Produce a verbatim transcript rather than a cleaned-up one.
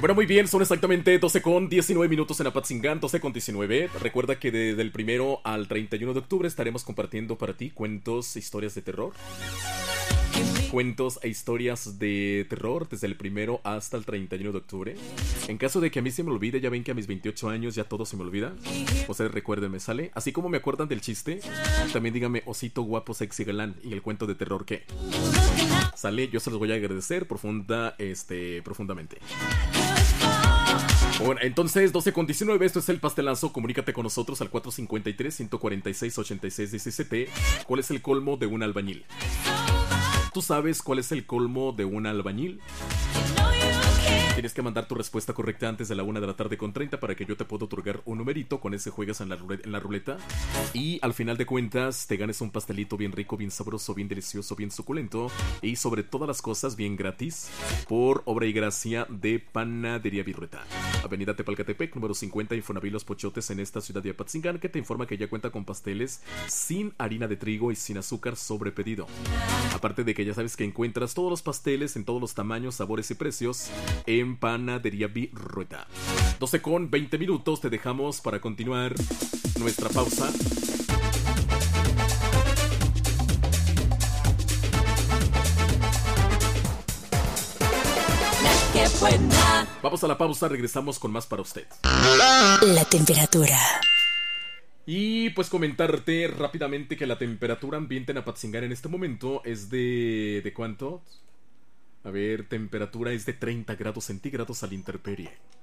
Bueno, muy bien, son exactamente doce con diecinueve minutos en Apatzingán, doce con diecinueve. Recuerda que desde el primero al treinta y uno de octubre estaremos compartiendo para ti cuentos e historias de terror. Cuentos e historias de terror desde el primero hasta el treinta y uno de octubre. En caso de que a mí se me olvide, ya ven que a mis veintiocho años ya todo se me olvida. Ustedes recuérdenme, ¿sale? Así como me acuerdan del chiste, también díganme osito guapo, sexy galán y el cuento de terror que sale. Yo se los voy a agradecer profunda, este, profundamente. Bueno, entonces doce con diecinueve, esto es el pastelazo. Comunícate con nosotros al cuatro cinco tres, uno cuatro seis, ocho seis uno siete. ¿Cuál es el colmo de un albañil? ¿Tú sabes cuál es el colmo de un albañil? Tienes que mandar tu respuesta correcta antes de la una de la tarde con treinta para que yo te pueda otorgar un numerito. Con ese juegas en la, en la ruleta. Y al final de cuentas te ganes un pastelito bien rico, bien sabroso, bien delicioso, bien suculento. Y sobre todas las cosas bien gratis por obra y gracia de Panadería Virrueta. Avenida Tepalcatepec, número cincuenta, Infonavit Los Pochotes, en esta ciudad de Apatzingán, que te informa que ya cuenta con pasteles sin harina de trigo y sin azúcar sobre pedido. Aparte de que ya sabes que encuentras todos los pasteles en todos los tamaños, sabores y precios en Panadería Virrueta. doce con veinte minutos, te dejamos para continuar nuestra pausa. Vamos a la pausa, regresamos con más para usted. La temperatura. Y pues comentarte rápidamente que la temperatura ambiente en Apatzingán en este momento es de... ¿De cuánto? A ver, temperatura es de treinta grados centígrados a la intemperie.